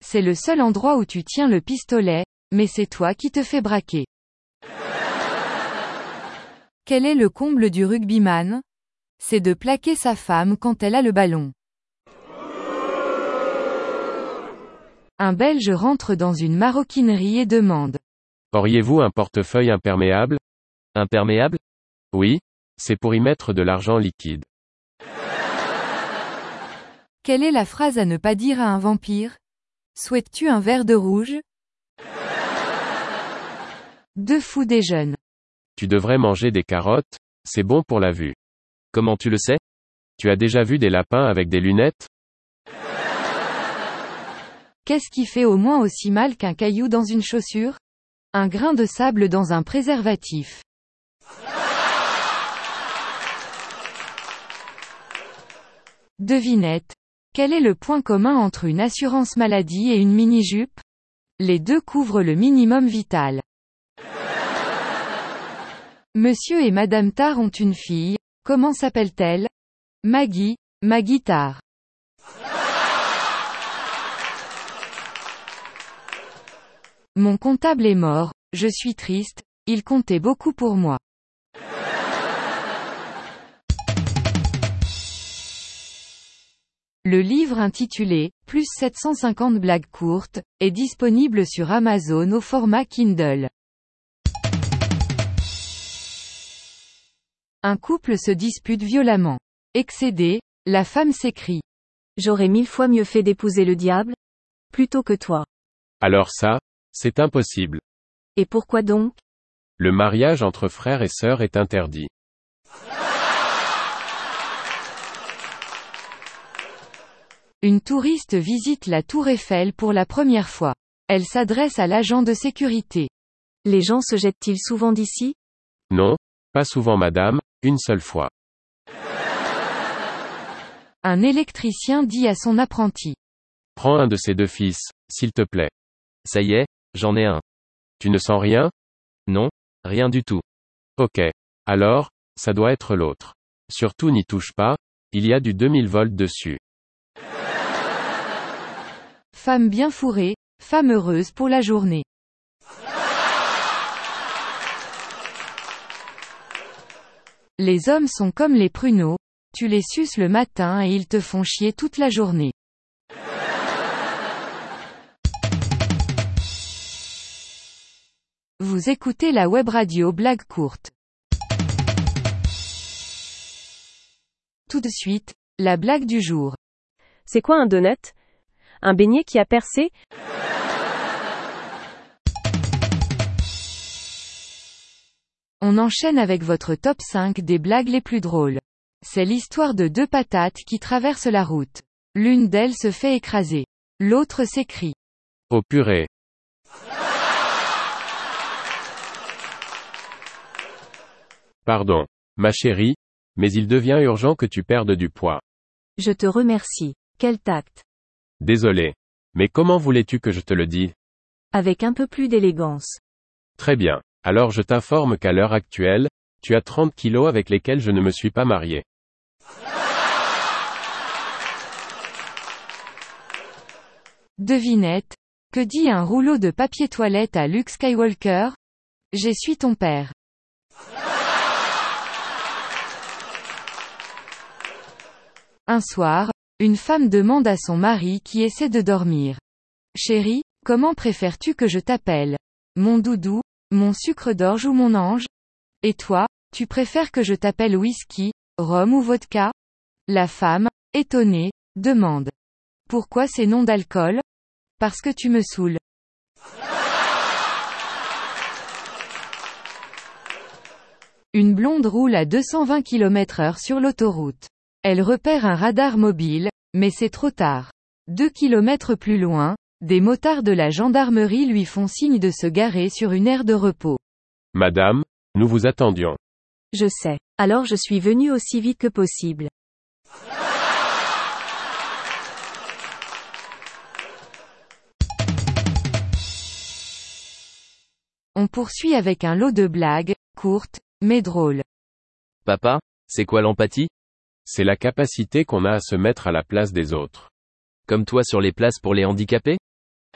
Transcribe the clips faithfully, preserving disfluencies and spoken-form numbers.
C'est le seul endroit où tu tiens le pistolet, mais c'est toi qui te fais braquer. Quel est le comble du rugbyman? C'est de plaquer sa femme quand elle a le ballon. Un Belge rentre dans une maroquinerie et demande. Auriez-vous un portefeuille imperméable? Imperméable? Oui, c'est pour y mettre de l'argent liquide. Quelle est la phrase à ne pas dire à un vampire? Souhaites-tu un verre de rouge? Deux fous déjeunent. Tu devrais manger des carottes, c'est bon pour la vue. Comment tu le sais? Tu as déjà vu des lapins avec des lunettes? Qu'est-ce qui fait au moins aussi mal qu'un caillou dans une chaussure? Un grain de sable dans un préservatif. Devinette. Quel est le point commun entre une assurance maladie et une mini-jupe? Les deux couvrent le minimum vital. Monsieur et Madame Tar ont une fille, comment s'appelle-t-elle? Maggie, Maggie Tar. Mon comptable est mort, je suis triste, il comptait beaucoup pour moi. Le livre intitulé « Plus sept cent cinquante blagues courtes » est disponible sur Amazon au format Kindle. Un couple se dispute violemment. Excédée, la femme s'écrie. J'aurais mille fois mieux fait d'épouser le diable, plutôt que toi. Alors ça, c'est impossible. Et pourquoi donc? Le mariage entre frères et sœurs est interdit. Une touriste visite la tour Eiffel pour la première fois. Elle s'adresse à l'agent de sécurité. Les gens se jettent-ils souvent d'ici? Non, pas souvent madame, une seule fois. Un électricien dit à son apprenti. Prends un de ces deux fils, s'il te plaît. Ça y est, j'en ai un. Tu ne sens rien? Non, rien du tout. Ok. Alors, ça doit être l'autre. Surtout n'y touche pas, il y a du deux mille volts dessus. Femme bien fourrée, femme heureuse pour la journée. Les hommes sont comme les pruneaux, tu les suces le matin et ils te font chier toute la journée. Vous écoutez la web radio Blague courte. Tout de suite, la blague du jour. C'est quoi un donut? Un beignet qui a percé? On enchaîne avec votre top cinq des blagues les plus drôles. C'est l'histoire de deux patates qui traversent la route. L'une d'elles se fait écraser. L'autre s'écrie. Oh purée. Pardon, ma chérie, mais il devient urgent que tu perdes du poids. Je te remercie. Quel tact. Désolé. Mais comment voulais-tu que je te le dise? Avec un peu plus d'élégance. Très bien. Alors je t'informe qu'à l'heure actuelle, tu as trente kilos avec lesquels je ne me suis pas marié. Devinette. Que dit un rouleau de papier toilette à Luke Skywalker? J'essuie ton père. Un soir, une femme demande à son mari qui essaie de dormir. Chérie, comment préfères-tu que je t'appelle? Mon doudou, mon sucre d'orge ou mon ange? Et toi, tu préfères que je t'appelle whisky, rhum ou vodka? La femme, étonnée, demande. Pourquoi ces noms d'alcool? Parce que tu me saoules. Une blonde roule à deux cent vingt kilomètres heure sur l'autoroute. Elle repère un radar mobile, mais c'est trop tard. Deux kilomètres plus loin, des motards de la gendarmerie lui font signe de se garer sur une aire de repos. Madame, nous vous attendions. Je sais. Alors je suis venu aussi vite que possible. On poursuit avec un lot de blagues, courtes, mais drôles. Papa, c'est quoi l'empathie? C'est la capacité qu'on a à se mettre à la place des autres. Comme toi sur les places pour les handicapés?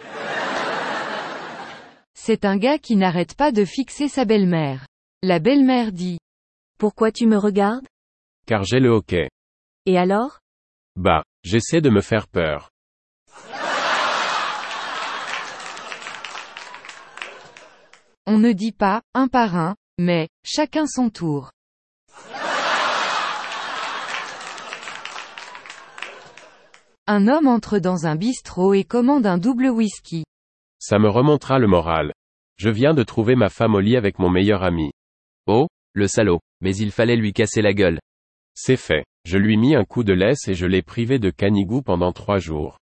C'est un gars qui n'arrête pas de fixer sa belle-mère. La belle-mère dit. Pourquoi tu me regardes? Car j'ai le hoquet. Et alors? Bah, j'essaie de me faire peur. On ne dit pas, un par un, mais, chacun son tour. Un homme entre dans un bistrot et commande un double whisky. Ça me remontera le moral. Je viens de trouver ma femme au lit avec mon meilleur ami. Oh, le salaud, mais il fallait lui casser la gueule. C'est fait. Je lui mis un coup de laisse et je l'ai privé de canigou pendant trois jours.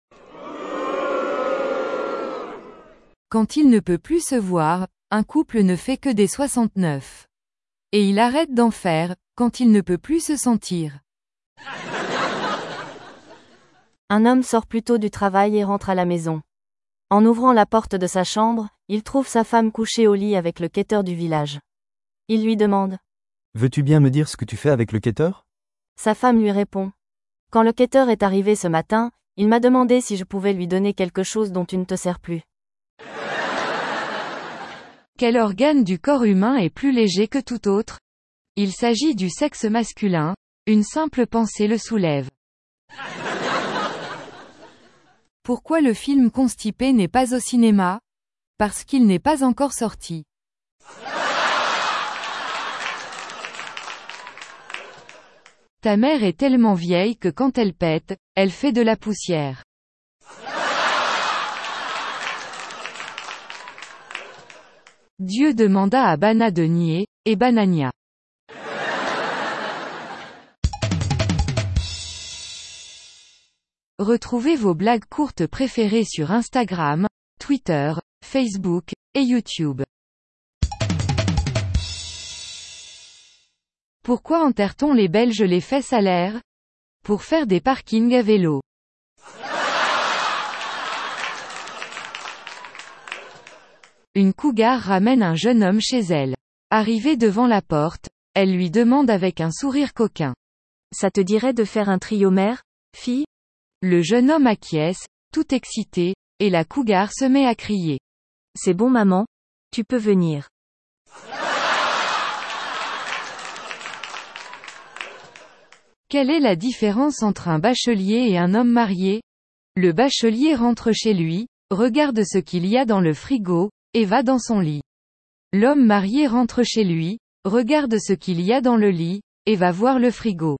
Quand il ne peut plus se voir, un couple ne fait que des soixante-neuf. Et il arrête d'en faire, quand il ne peut plus se sentir. Un homme sort plus tôt du travail et rentre à la maison. En ouvrant la porte de sa chambre, il trouve sa femme couchée au lit avec le quêteur du village. Il lui demande. Veux-tu bien me dire ce que tu fais avec le quêteur? Sa femme lui répond. Quand le quêteur est arrivé ce matin, il m'a demandé si je pouvais lui donner quelque chose dont tu ne te sers plus. Quel organe du corps humain est plus léger que tout autre? Il s'agit du sexe masculin, une simple pensée le soulève. Pourquoi le film Constipé n'est pas au cinéma? Parce qu'il n'est pas encore sorti. Ta mère est tellement vieille que quand elle pète, elle fait de la poussière. Dieu demanda à Bana de nier, et Banania. Retrouvez vos blagues courtes préférées sur Instagram, Twitter, Facebook, et YouTube. Pourquoi enterre-t-on les Belges les fesses à l'air? Pour faire des parkings à vélo. Une cougar ramène un jeune homme chez elle. Arrivée devant la porte, elle lui demande avec un sourire coquin. Ça te dirait de faire un trio mère, fille? Le jeune homme acquiesce, tout excité, et la cougar se met à crier. C'est bon maman, tu peux venir. Quelle est la différence entre un bachelier et un homme marié? Le bachelier rentre chez lui, regarde ce qu'il y a dans le frigo, et va dans son lit. L'homme marié rentre chez lui, regarde ce qu'il y a dans le lit, et va voir le frigo.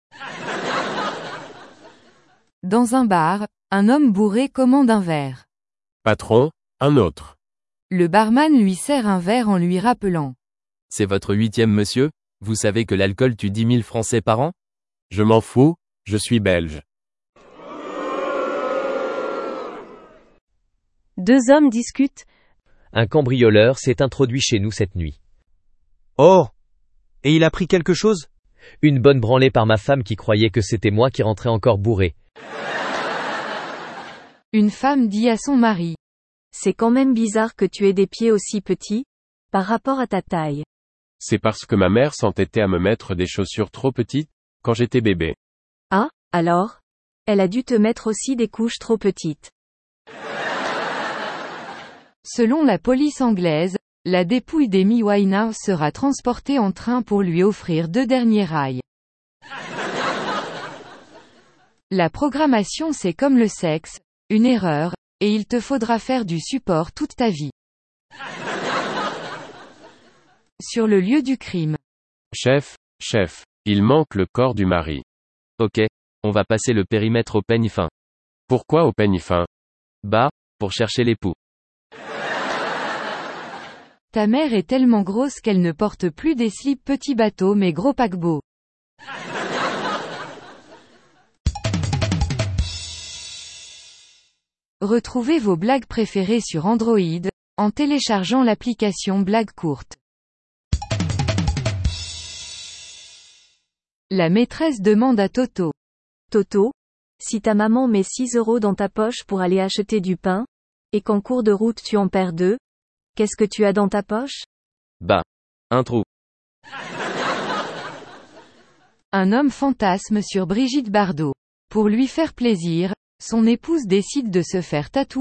Dans un bar, un homme bourré commande un verre. Patron, un autre. Le barman lui sert un verre en lui rappelant. C'est votre huitième monsieur? Vous savez que l'alcool tue dix mille Français par an? Je m'en fous, je suis belge. Deux hommes discutent. Un cambrioleur s'est introduit chez nous cette nuit. Oh! Et il a pris quelque chose? Une bonne branlée par ma femme qui croyait que c'était moi qui rentrais encore bourré. Une femme dit à son mari. C'est quand même bizarre que tu aies des pieds aussi petits, par rapport à ta taille. C'est parce que ma mère s'entêtait à me mettre des chaussures trop petites, quand j'étais bébé. Ah, alors? Elle a dû te mettre aussi des couches trop petites. Selon la police anglaise, la dépouille d'Amy Winehouse sera transportée en train pour lui offrir deux derniers rails. La programmation c'est comme le sexe, une erreur, et il te faudra faire du support toute ta vie. Sur le lieu du crime. Chef, chef, il manque le corps du mari. Ok, on va passer le périmètre au peigne fin. Pourquoi au peigne fin? Bah, pour chercher l'époux. Ta mère est tellement grosse qu'elle ne porte plus des slips petits bateaux mais gros paquebots. Retrouvez vos blagues préférées sur Android, en téléchargeant l'application Blagues courtes. La maîtresse demande à Toto. Toto, si ta maman met six euros dans ta poche pour aller acheter du pain, et qu'en cours de route tu en perds deux, qu'est-ce que tu as dans ta poche? Bah, un trou. Un homme fantasme sur Brigitte Bardot. Pour lui faire plaisir, son épouse décide de se faire tatouer